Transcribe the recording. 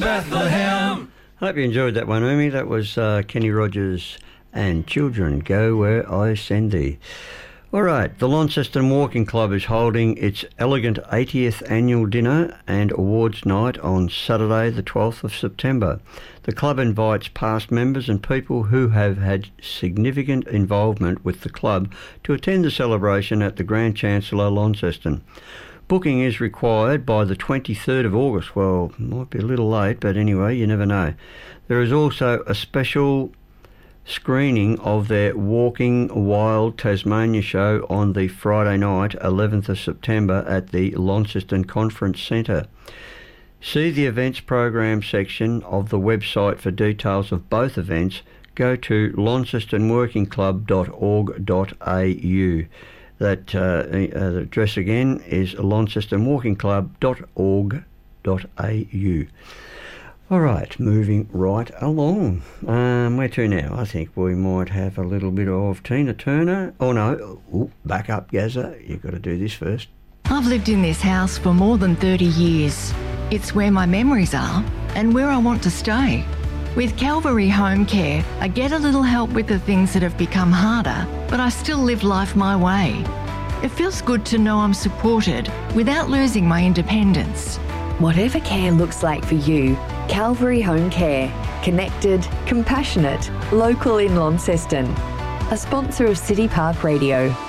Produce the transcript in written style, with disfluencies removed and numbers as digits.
Bethlehem. Hope you enjoyed that one, Umi. That was Kenny Rogers and Children Go Where I Send Thee. All right, the Launceston Walking Club is holding its elegant 80th annual dinner and awards night on Saturday the 12th of September. The club invites past members and people who have had significant involvement with the club to attend the celebration at the Grand Chancellor, Launceston. Booking is required by the 23rd of August. Well, might be a little late, but anyway, you never know. There is also a special screening of their Walking Wild Tasmania show on the Friday night, 11th of September at the Launceston Conference Centre. See the events program section of the website for details of both events. Go to launcestonworkingclub.org.au. That address again is launcestonworkingclub.org.au. All right, moving right along. Where to now? I think we might have a little bit of Tina Turner. Oh no, back up, Gazza. You've got to do this first. I've lived in this house for more than 30 years. It's where my memories are and where I want to stay. With Calvary Home Care, I get a little help with the things that have become harder, but I still live life my way. It feels good to know I'm supported without losing my independence. Whatever care looks like for you, Calvary Home Care. Connected, compassionate, local in Launceston. A sponsor of City Park Radio.